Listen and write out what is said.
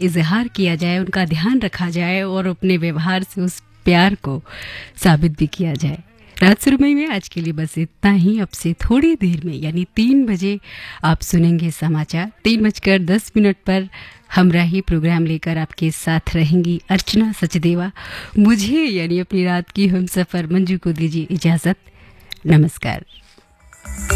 इजहार किया जाए, उनका ध्यान रखा जाए और अपने व्यवहार से उस प्यार को साबित भी किया जाए। रात सुरमई में आज के लिए बस इतना ही। अब से थोड़ी देर में यानी 3 बजे आप सुनेंगे समाचार। 3:10 पर हमराही प्रोग्राम लेकर आपके साथ रहेंगी अर्चना सचदेवा। मुझे यानी अपनी रात की हमसफर मंजू को दीजिए इजाज़त। नमस्कार।